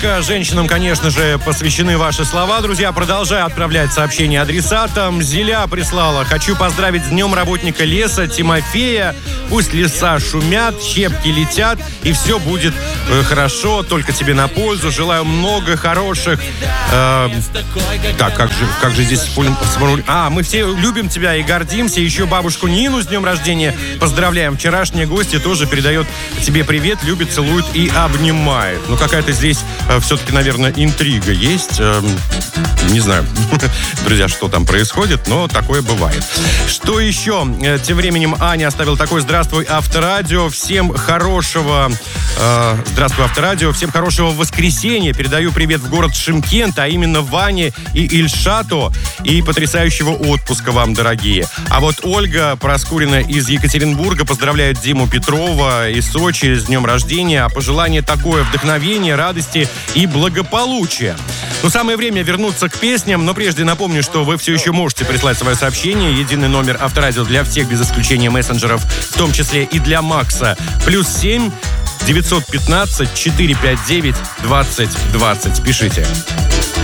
только женщинам, конечно же, посвящены ваши слова. Друзья, продолжаю отправлять сообщения адресатам. Зиля прислала: хочу поздравить с днем работника леса Тимофея. Пусть леса шумят, щепки летят, и все будет хорошо, только тебе на пользу. Желаю много хороших... Так, как же здесь... мы все любим тебя и гордимся. Еще бабушку Нину с днем рождения поздравляем. Вчерашняя гостья тоже передает тебе привет, любит, целует и обнимает. Ну, какая-то здесь все-таки, наверное, интрига есть. Не знаю, друзья, что там происходит, но такое бывает. Что еще? Тем временем Аня оставила такой: здравствуй, Авторадио. Всем хорошего... Здравствуй, Авторадио. Всем хорошего воскресенья. Передаю привет в город Шымкент, а именно Ване и Ильшату. И потрясающего отпуска вам, дорогие. А вот Ольга Проскурина из Екатеринбурга поздравляет Диму Петрова из Сочи с днем рождения. А пожелание такое: вдохновение, радости и благополучия. Ну, самое время вернуться к песням, но прежде напомню, что вы все еще можете прислать свое сообщение. Единый номер Авторадио для всех, без исключения мессенджеров, в том числе и для Макса. +7 915 459 20 20. Пишите.